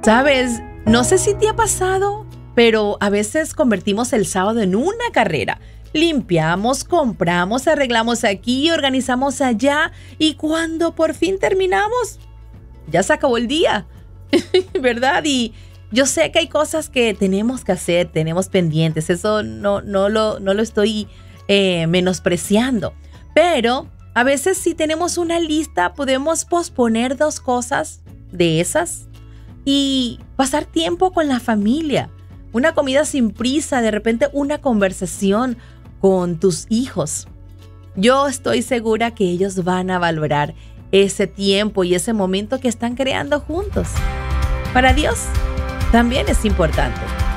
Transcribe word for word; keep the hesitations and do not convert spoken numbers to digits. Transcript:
Sabes, no sé si te ha pasado, pero a veces convertimos el sábado en una carrera. Limpiamos, compramos, arreglamos aquí, organizamos allá y cuando por fin terminamos, ya se acabó el día, ¿verdad? Y yo sé que hay cosas que tenemos que hacer, tenemos pendientes, eso no, no, lo, no lo estoy eh, menospreciando, pero a veces si tenemos una lista podemos posponer dos cosas de esas y pasar tiempo con la familia, una comida sin prisa, de repente una conversación con tus hijos. Yo estoy segura que ellos van a valorar ese tiempo y ese momento que están creando juntos. Para Dios también es importante.